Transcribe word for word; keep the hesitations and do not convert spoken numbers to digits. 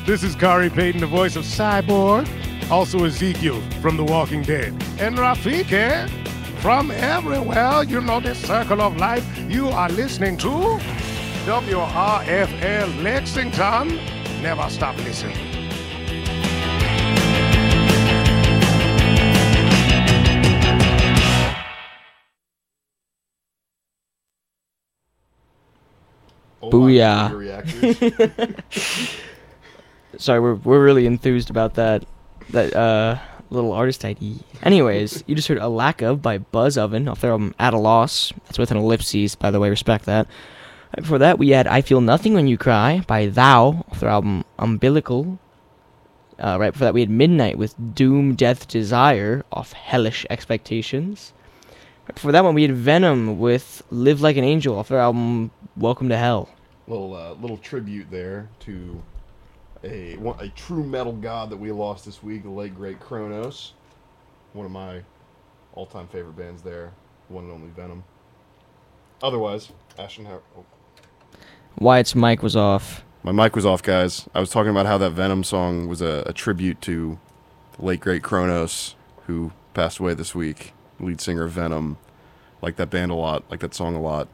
This is Kari Payton, the voice of Cyborg, also Ezekiel from The Walking Dead, and Rafiki from everywhere. You know this circle of life. You are listening to W R F L Lexington. Never stop listening. Booyah. Reactors. Sorry, we're we're really enthused about that that uh little artist I D. Anyways, you just heard A Lack Of by Buzz Oven off their album At a Loss. That's with an ellipses, by the way, respect that. Right before that, we had I Feel Nothing When You Cry by Thou off their album Umbilical. Uh, right before that, we had Midnight with Doom, Death, Desire off Hellish Expectations. Right before that one, we had Venom with Live Like an Angel off their album Welcome to Hell. little uh, little tribute there to a one, a true metal god that we lost this week, the late great Kronos. One of my all-time favorite bands there, one and only Venom. Otherwise, Ashton, how... Oh. Wyatt's mic was off. My mic was off, guys. I was talking about how that Venom song was a, a tribute to the late great Kronos, who passed away this week. Lead singer of Venom. Like that band a lot, like that song a lot.